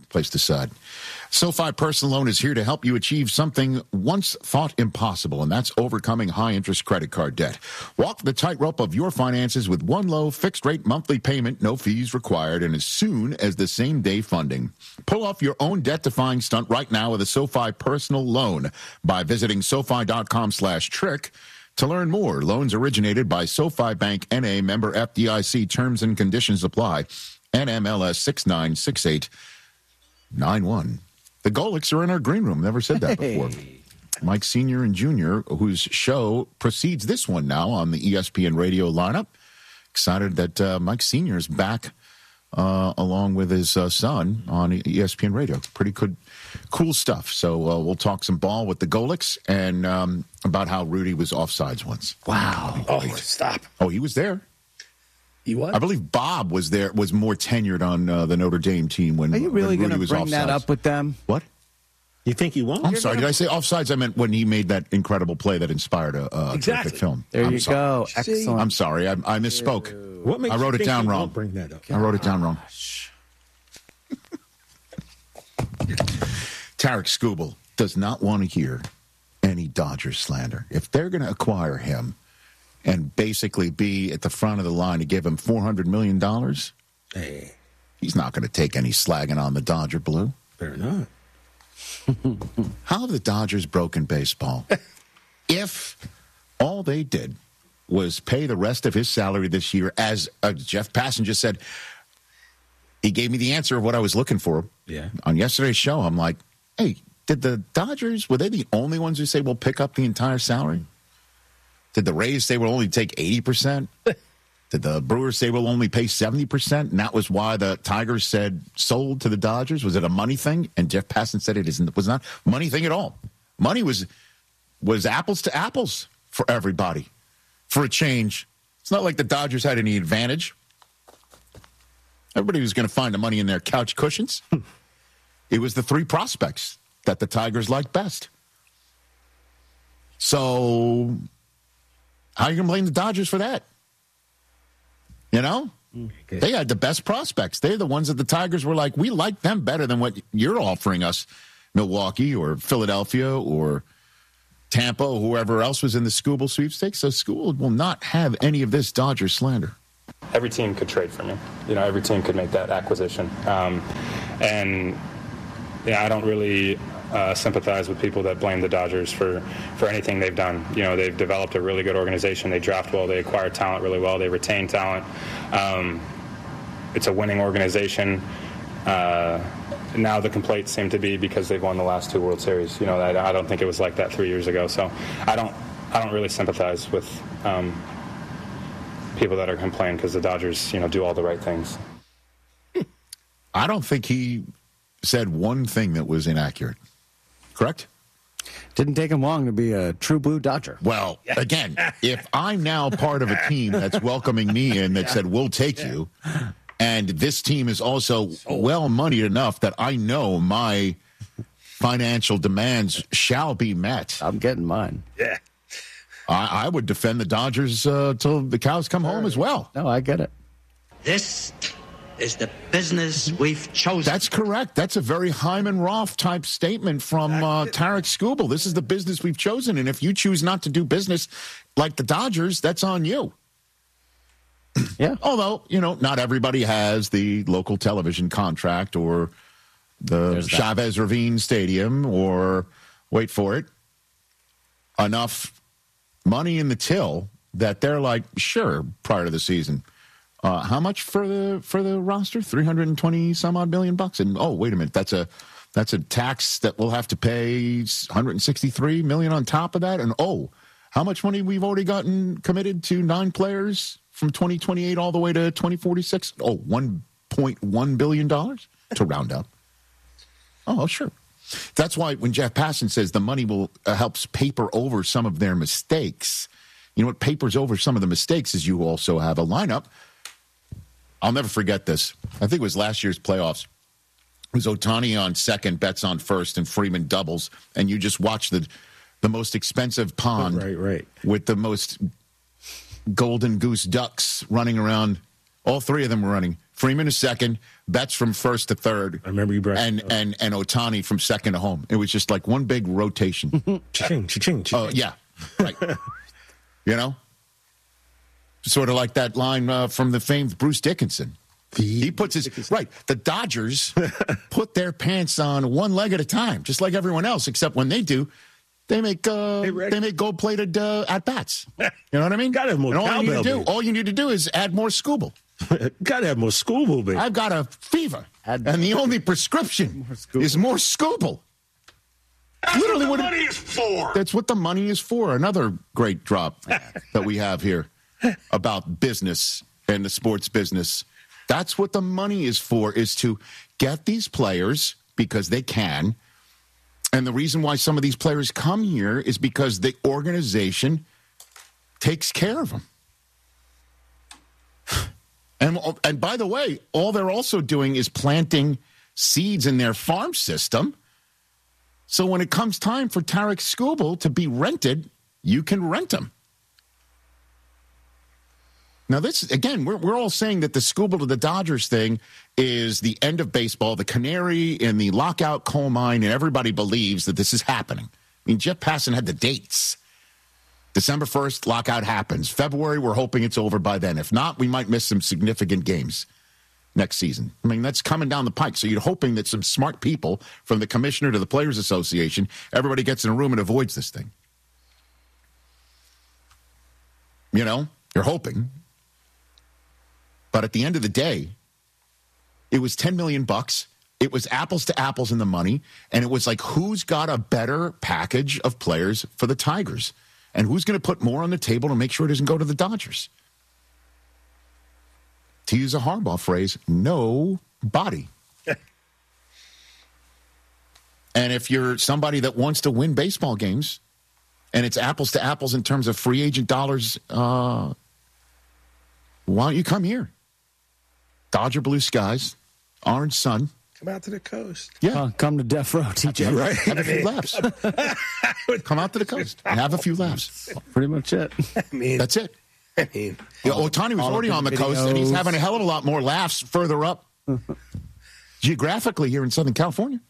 place to decide. SoFi Personal Loan is here to help you achieve something once thought impossible, and that's overcoming high-interest credit card debt. Walk the tightrope of your finances with one low, fixed-rate monthly payment, no fees required, and as soon as the same-day funding. Pull off your own debt-defying stunt right now with a SoFi Personal Loan by visiting SoFi.com/trick. To learn more, loans originated by SoFi Bank N.A., member FDIC. Terms and conditions apply. NMLS 696891. The Golics are in our green room. Never said that before. Mike Sr. and Jr., whose show precedes this one now on the ESPN radio lineup. Excited that Mike Sr. is back along with his son on ESPN radio. Pretty good, cool stuff. So we'll talk some ball with the Golics and about how Rudy was offsides once. Wow. Oh, stop. Oh, he was there. He was? I believe Bob was there, was more tenured on the Notre Dame team when Rudy was offsides. Are you really going to bring that up with them? What? You think he won't? I'm sorry. Did I say offsides? I meant when he made that incredible play that inspired a terrific film. There you go. See? Excellent. I'm sorry. I misspoke. What makes I wrote you it think down he wrong. won't bring that up? I wrote it down wrong. Tarek Skubal does not want to hear any Dodgers slander. If they're going to acquire him and basically be at the front of the line to give him $400 million, Hey, he's not going to take any slagging on the Dodger blue. better not. How have the Dodgers broken baseball? If all they did was pay the rest of his salary this year, as Jeff Passan just said, he gave me the answer of what I was looking for. Yeah. On yesterday's show, I'm like, hey, did the Dodgers, were they the only ones who say we'll pick up the entire salary? Did the Rays say we'll only take 80%? Did the Brewers say we'll only pay 70%? And that was why the Tigers said sold to the Dodgers? Was it a money thing? And Jeff Passan said it was not a money thing at all. Money was apples to apples for everybody. For a change. It's not like the Dodgers had any advantage. Everybody was going to find the money in their couch cushions. It was the three prospects that the Tigers liked best. So how are you going to blame the Dodgers for that? You know? Okay. They had the best prospects. They're the ones that the Tigers were like, we like them better than what you're offering us, Milwaukee or Philadelphia or Tampa or whoever else was in the Skubal sweepstakes. So Skubal will not have any of this Dodger slander. Every team could trade for me. You know, every team could make that acquisition. And I don't really sympathize with people that blame the Dodgers for anything they've done. You know, they've developed a really good organization. They draft well. They acquire talent really well. They retain talent. It's a winning organization. Now the complaints seem to be because they've won the last two World Series. You know, I don't think it was like that 3 years ago. So I don't really sympathize with people that are complaining because the Dodgers, do all the right things. I don't think he said one thing that was inaccurate. Correct? Didn't take him long to be a true blue Dodger. Well, again, if I'm now part of a team that's welcoming me in that said, we'll take you, and this team is also well-moneyed enough that I know my financial demands shall be met. I'm getting mine. Yeah. I would defend the Dodgers till the cows come home as well. No, I get it. This is the business we've chosen. That's correct. That's a very Hyman Roth type statement from Tarek Skubal. This is the business we've chosen, and if you choose not to do business like the Dodgers, that's on you. Yeah. Although, not everybody has the local television contract or the Chavez Ravine Stadium or, wait for it, enough money in the till that they're like, sure, prior to the season. How much for the roster? 320 some odd million bucks. And wait a minute, that's a tax that we'll have to pay 163 million on top of that. And how much money we've already gotten committed to 9 players from 2028 all the way to 2046? $1.1 billion to round up. Oh, sure. That's why when Jeff Passan says the money will helps paper over some of their mistakes, what papers over some of the mistakes is you also have a lineup. I'll never forget this. I think it was last year's playoffs. It was Ohtani on second, Betts on first, and Freeman doubles, and you just watch the most expensive pond right. with the most golden goose ducks running around. All 3 of them were running Freeman is second, Betts from first to third. I remember you brought and Ohtani from second to home. It was just like one big rotation. Cha-ching, cha-ching, cha-ching. Oh, yeah. Right. You know? Sort of like that line from the famed Bruce Dickinson. He puts his right. The Dodgers put their pants on one leg at a time, just like everyone else. Except when they do, they make gold-plated at bats. You know what I mean? Gotta have more cowbell. All you need to do is add more Scooble. Gotta have more Scooble, baby. I've got a fever, and the only prescription is more Scooble. That's literally what the money is for. That's what the money is for. Another great drop that we have here about business and the sports business. That's what the money is for, is to get these players because they can. And the reason why some of these players come here is because the organization takes care of them. And by the way, all they're also doing is planting seeds in their farm system. So when it comes time for Tarik Skubal to be rented, you can rent him. Now, this, again, we're all saying that the Skubal to the Dodgers thing is the end of baseball, the canary in the lockout coal mine, and everybody believes that this is happening. I mean, Jeff Passan had the dates. December 1st, lockout happens. February, we're hoping it's over by then. If not, we might miss some significant games next season. I mean, that's coming down the pike. So you're hoping that some smart people, from the commissioner to the Players Association, everybody gets in a room and avoids this thing. You know, you're hoping. But at the end of the day, it was $10 million. It was apples to apples in the money. And it was like, who's got a better package of players for the Tigers? And who's going to put more on the table to make sure it doesn't go to the Dodgers? To use a Harbaugh phrase, nobody. And if you're somebody that wants to win baseball games, and it's apples to apples in terms of free agent dollars, why don't you come here? Dodger blue skies, orange sun. Come out to the coast. Yeah. Come to Death Row, TJ. Right. Have a few laughs. Come out to the coast. Have a few laughs. Pretty much it. That's it. Ohtani was already on the coast, and he's having a hell of a lot more laughs further up geographically here in Southern California.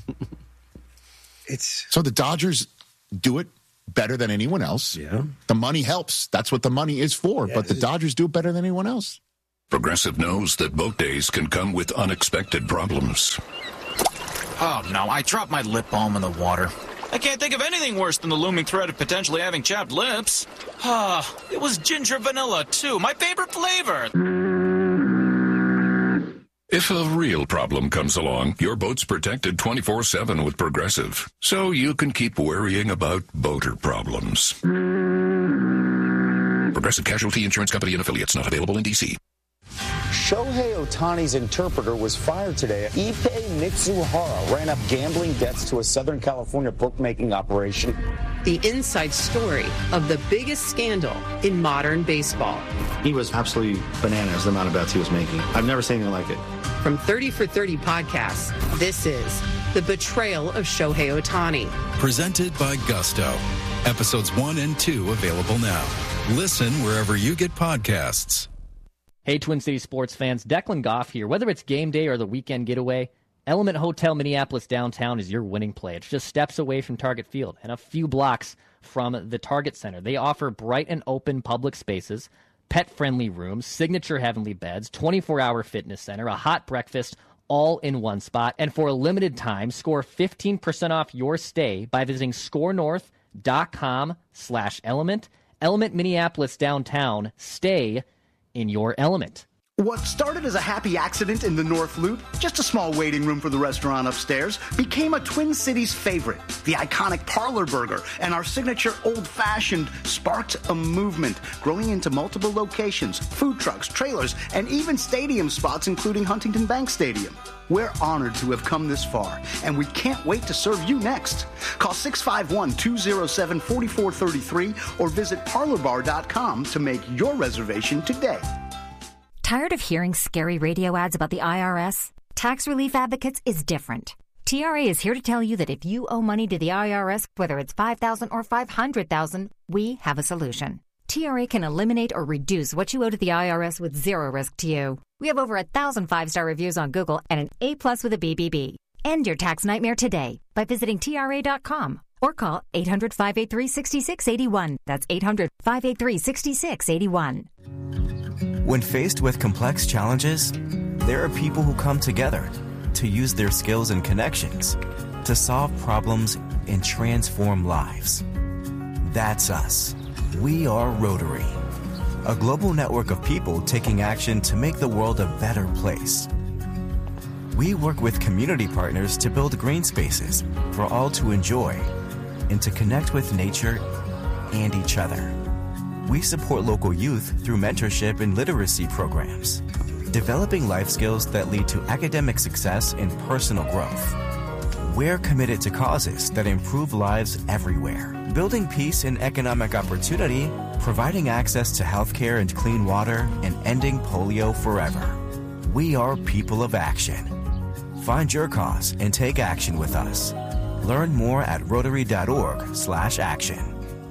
So the Dodgers do it better than anyone else. Yeah. The money helps. That's what the money is for. Yeah, but the Dodgers do it better than anyone else. Progressive knows that boat days can come with unexpected problems. Oh, no, I dropped my lip balm in the water. I can't think of anything worse than the looming threat of potentially having chapped lips. It was ginger vanilla, too. My favorite flavor. If a real problem comes along, your boat's protected 24/7 with Progressive, so you can keep worrying about boater problems. Progressive Casualty Insurance Company and Affiliates, not available in D.C. Shohei Ohtani's interpreter was fired today. Ippei Mitsuhara ran up gambling debts to a Southern California bookmaking operation. The inside story of the biggest scandal in modern baseball. He was absolutely bananas, the amount of bets he was making. I've never seen anything like it. From 30 for 30 podcasts, this is The Betrayal of Shohei Ohtani. Presented by Gusto. Episodes 1 and 2 available now. Listen wherever you get podcasts. Hey, Twin City sports fans, Declan Goff here. Whether it's game day or the weekend getaway, Element Hotel Minneapolis downtown is your winning play. It's just steps away from Target Field and a few blocks from the Target Center. They offer bright and open public spaces, pet-friendly rooms, signature heavenly beds, 24-hour fitness center, a hot breakfast, all in one spot. And for a limited time, score 15% off your stay by visiting scorenorth.com/element. Element Minneapolis downtown. Stay in your element. What started as a happy accident in the North Loop, just a small waiting room for the restaurant upstairs, became a Twin Cities favorite. The iconic Parlor Burger and our signature Old Fashioned sparked a movement, growing into multiple locations, food trucks, trailers, and even stadium spots, including Huntington Bank Stadium. We're honored to have come this far, and we can't wait to serve you next. Call 651-207-4433 or visit parlorbar.com to make your reservation today. Tired of hearing scary radio ads about the IRS? Tax Relief Advocates is different. TRA is here to tell you that if you owe money to the IRS, whether it's $5,000 or $500,000, we have a solution. TRA can eliminate or reduce what you owe to the IRS with zero risk to you. We have over 1,000 5-star reviews on Google and an A+ with a BBB. End your tax nightmare today by visiting TRA.com or call 800-583-6681. That's 800-583-6681. When faced with complex challenges, there are people who come together to use their skills and connections to solve problems and transform lives. That's us. We are Rotary, a global network of people taking action to make the world a better place. We work with community partners to build green spaces for all to enjoy and to connect with nature and each other. We support local youth through mentorship and literacy programs, developing life skills that lead to academic success and personal growth. We're committed to causes that improve lives everywhere, building peace and economic opportunity, providing access to healthcare and clean water, and ending polio forever. We are people of action. Find your cause and take action with us. Learn more at Rotary.org/action.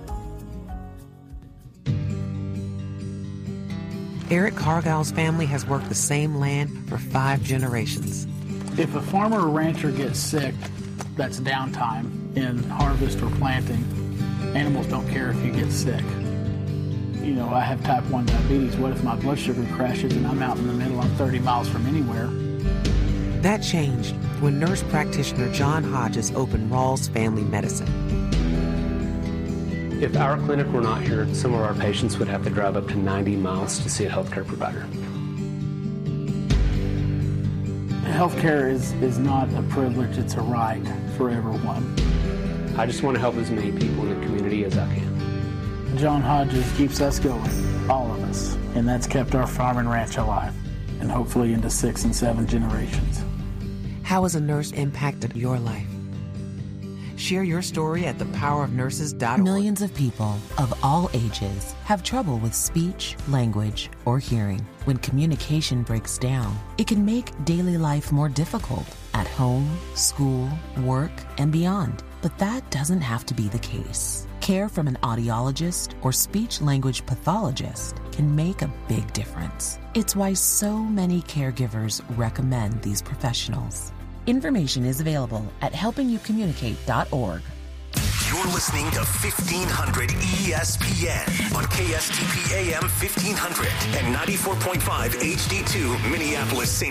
Eric Cargill's family has worked the same land for 5 generations. If a farmer or rancher gets sick, that's downtime in harvest or planting. Animals don't care if you get sick. You know, I have type 1 diabetes. What if my blood sugar crashes and I'm out in the middle, I'm 30 miles from anywhere? That changed when nurse practitioner John Hodges opened Rawls Family Medicine. If our clinic were not here, some of our patients would have to drive up to 90 miles to see a healthcare provider. Healthcare is not a privilege, it's a right for everyone. I just want to help as many people in the community as I can. John Hodges keeps us going, all of us, and that's kept our farm and ranch alive, and hopefully into 6 and 7 generations. How has a nurse impacted your life? Share your story at thepowerofnurses.org. Millions of people of all ages have trouble with speech, language, or hearing. When communication breaks down, it can make daily life more difficult at home, school, work, and beyond. But that doesn't have to be the case. Care from an audiologist or speech-language pathologist can make a big difference. It's why so many caregivers recommend these professionals. Information is available at helpingyoucommunicate.org. You're listening to 1500 ESPN on KSTP AM 1500 and 94.5 HD2 Minneapolis, St.